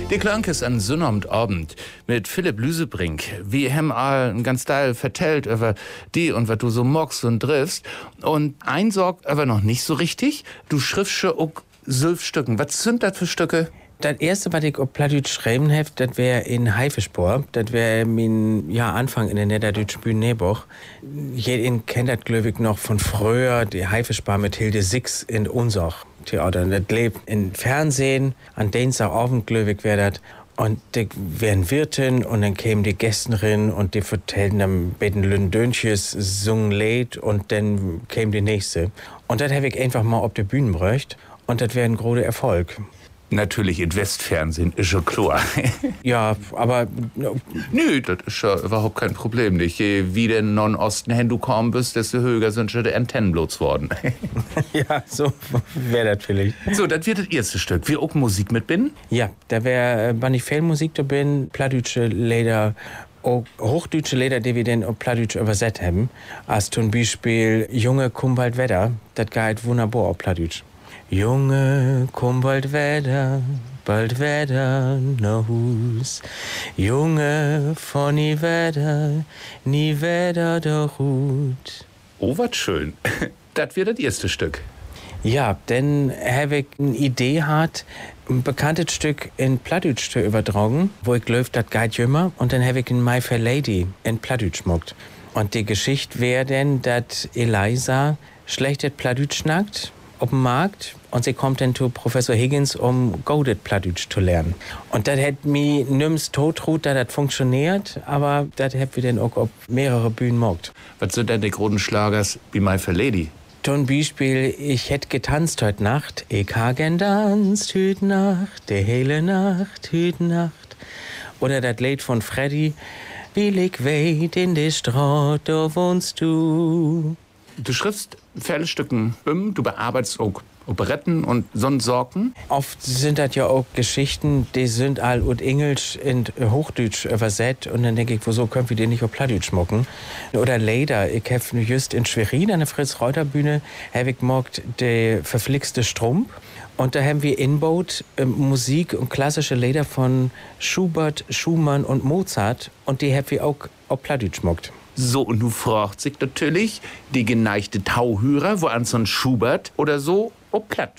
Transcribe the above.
Die Klank ist an Sonnabendabend mit Philipp Lüsebrink, wie hem all ganz Teil vertellt über die und was du so magst und triffst. Und ein sorgt aber noch nicht so richtig. Du schriftst schon auch 12 Stücken. Was sind das für Stücke? Das erste, was ich auf Plattdeutsch schreiben habe, das wäre in Haifischbohr. Das wäre mein Anfang in der Niederdeutschen Bühne Nebuch. Jeden kennt das, glaube ich, noch von früher, die Haifischbar mit Hilde Six in Unsach Theater. Das lebt im Fernsehen, an Dienstagabend, glaube ich, wäre das. Und die wären Wirtin und dann kämen die Gästen rein und die vertellten dann beten Lündönches, sungen Lied und dann käme die nächste. Und das habe ich einfach mal auf der Bühne gebracht und das wäre ein großer Erfolg. Natürlich in Westfernsehen, ist schon klar. Ja, aber... Nö, das ist ja überhaupt kein Problem nicht. Je wie den Non-Osten hin du kaum bist, desto höher sind schon die Antennen bloß worden. Ja, so wäre das vielleicht. So, das wird das erste Stück. Wir auch Musik mit bin? Ja, da wäre Banifel-Musik da bin, plattdeutsche Lieder, auch hochdeutsche Lieder, die wir dann auf Plattdeutsch übersetzt haben. Als zum Beispiel Junge, komm bald Wetter, das geht wunderbar auf Plattdeutsch. Junge, komm bald Wetter nach Hus. Junge, von nie Wetter doch gut. Oh, was schön. Das wird das erste Stück. Ja, dann habe ich eine Idee gehabt, ein bekanntes Stück in Plattdeutsch zu übertragen, wo ich glaube, das geht jümmer. Und dann habe ich ein My Fair Lady in Plattdeutsch gemacht. Und die Geschichte wäre dann, dass Eliza schlechtes Plattdeutsch schnackt auf dem Markt und sie kommt dann zu Professor Higgins, um goldet Plattdeutsch zu lernen. Und das hat mir nimm's totrut, dass das funktioniert, aber das hat wir dann auch auf mehrere Bühnen gemacht. Was sind denn die großen Schlagers wie My Fair Lady? Zum Beispiel, ich hätt getanzt heute Nacht, ich ha gern tanzt heute Nacht, die hele Nacht, heute Nacht. Oder das Lied von Freddy, wie ich weit in die Straße, da wohnst du. Du schriftst viele Stücken, du bearbeitest auch Operetten und Sorgen. Oft sind das ja auch Geschichten, die sind all und Englisch in Hochdeutsch übersetzt. Und dann denke ich, wieso können wir die nicht auf Plattdeutsch machen? Oder Lieder. Ich habe just in Schwerin an der Fritz-Reuter-Bühne habe ich gemacht, der verflixte Strumpf. Und da haben wir inbaut Musik und klassische Lieder von Schubert, Schumann und Mozart. Und die haben wir auch auf Plattdeutsch gemacht. So, und du fragst sich natürlich die geneigte Tauhörer, wo an so ein Schubert oder so, ob platt